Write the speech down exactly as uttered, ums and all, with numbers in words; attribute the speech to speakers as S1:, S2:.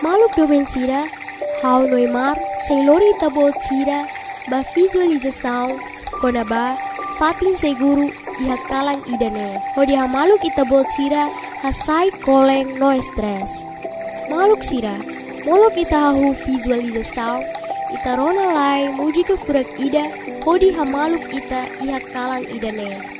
S1: hamaluk doben sira, hau noimar, seilori tabo sira, ba visualização, konaba, pating seguru, iha kalang idane. Hodi hamaluk itabol sira, hasai koleng no stress. Maluk sira, molok ita hahu visualização, ita rona lai muji ke furak ida, hodi hamaluk ita iha kalang idane.